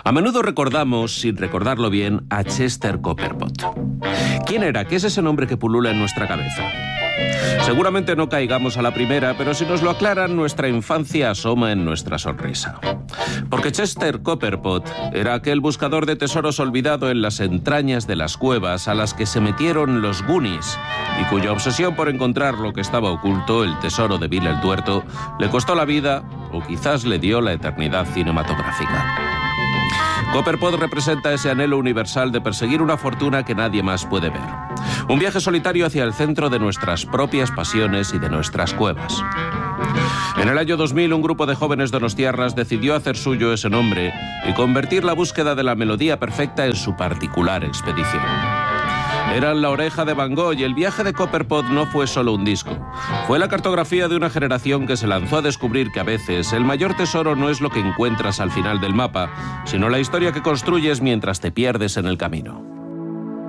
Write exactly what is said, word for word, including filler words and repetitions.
A menudo recordamos, sin recordarlo bien, a Chester Copperpot. ¿Quién era? ¿Qué es ese nombre que pulula en nuestra cabeza? Seguramente no caigamos a la primera, pero si nos lo aclaran, nuestra infancia asoma en nuestra sonrisa. Porque Chester Copperpot era aquel buscador de tesoros olvidado en las entrañas de las cuevas a las que se metieron los Goonies y cuya obsesión por encontrar lo que estaba oculto, el tesoro de Bill el Tuerto, le costó la vida o quizás le dio la eternidad cinematográfica. Copperpot representa ese anhelo universal de perseguir una fortuna que nadie más puede ver. Un viaje solitario hacia el centro de nuestras propias pasiones y de nuestras cuevas. En el año dos mil, un grupo de jóvenes donostiarras decidió hacer suyo ese nombre y convertir la búsqueda de la melodía perfecta en su particular expedición. Eran La Oreja de Van Gogh y el viaje de Copperpot no fue solo un disco. Fue la cartografía de una generación que se lanzó a descubrir que a veces el mayor tesoro no es lo que encuentras al final del mapa, sino la historia que construyes mientras te pierdes en el camino.